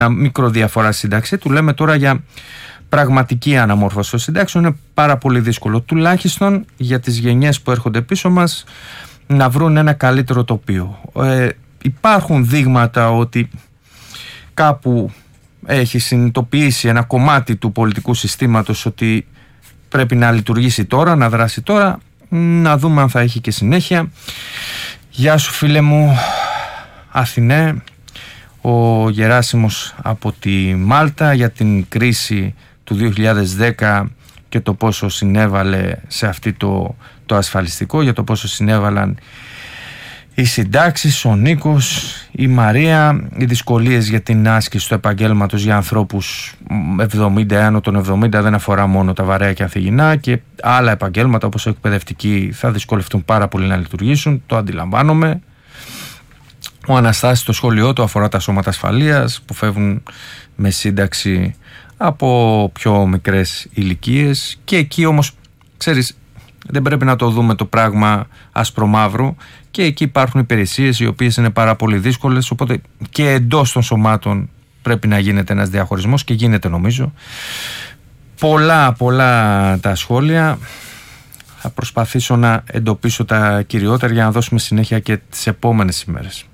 Ένα μικρό διαφορά σύνταξη. Του λέμε τώρα για πραγματική αναμόρφωση των συντάξεων. Είναι πάρα πολύ δύσκολο, τουλάχιστον για τις γενιές που έρχονται πίσω μας, να βρουν ένα καλύτερο τοπίο. Υπάρχουν δείγματα ότι κάπου έχει συνειδητοποιήσει ένα κομμάτι του πολιτικού συστήματος ότι πρέπει να λειτουργήσει τώρα, να δράσει τώρα. Να δούμε αν θα έχει και συνέχεια. Γεια σου φίλε μου Αθηνέ, ο Γεράσιμος από τη Μάλτα, για την κρίση του 2010 και το πόσο συνέβαλε σε αυτή το ασφαλιστικό, για το πόσο συνέβαλαν οι συντάξεις, ο Νίκος, η Μαρία, οι δυσκολίες για την άσκηση του επαγγέλματος για ανθρώπους 70, άνω των 70, δεν αφορά μόνο τα βαρέα και ανθυγινά, και άλλα επαγγέλματα όπως εκπαιδευτικοί θα δυσκολευτούν πάρα πολύ να λειτουργήσουν, το αντιλαμβάνομαι. Ο Αναστάσης στο σχολείο του αφορά τα σώματα ασφαλείας που φεύγουν με σύνταξη από πιο μικρές ηλικίες, και εκεί όμως, ξέρεις, δεν πρέπει να το δούμε το πράγμα άσπρο-μαύρο, και εκεί υπάρχουν υπηρεσίες οι οποίες είναι πάρα πολύ δύσκολες, οπότε και εντός των σωμάτων πρέπει να γίνεται ένας διαχωρισμός, και γίνεται νομίζω. Πολλά τα σχόλια. Θα προσπαθήσω να εντοπίσω τα κυριότερα για να δώσουμε συνέχεια και τις επόμενες ημέρες.